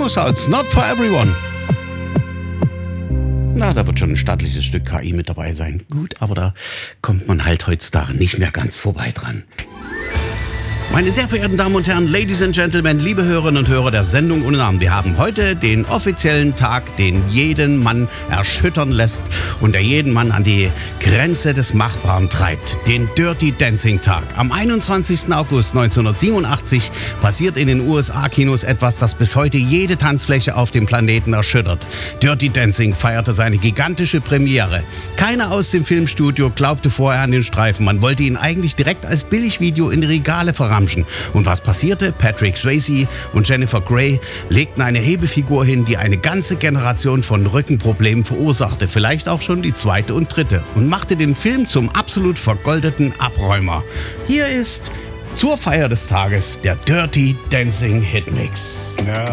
It's not for everyone. Na, da wird schon ein stattliches Stück KI mit dabei sein. Gut, aber da kommt man halt heutzutage nicht mehr ganz vorbei dran. Meine sehr verehrten Damen und Herren, Ladies and Gentlemen, liebe Hörerinnen und Hörer der Sendung ohne Namen, wir haben heute den offiziellen Tag, den jeden Mann erschüttern lässt und der jeden Mann an die Grenze des Machbaren treibt. Den Dirty Dancing Tag. Am 21. August 1987 passiert in den USA-Kinos etwas, das bis heute jede Tanzfläche auf dem Planeten erschüttert. Dirty Dancing feierte seine gigantische Premiere. Keiner aus dem Filmstudio glaubte vorher an den Streifen. Man wollte ihn eigentlich direkt als Billigvideo in die Regale verramschen. Und was passierte? Patrick Swayze und Jennifer Grey legten eine Hebefigur hin, die eine ganze Generation von Rückenproblemen verursachte, vielleicht auch schon die zweite und dritte, und machte den Film zum absolut vergoldeten Abräumer. Hier ist zur Feier des Tages der Dirty Dancing Hitmix. Ja.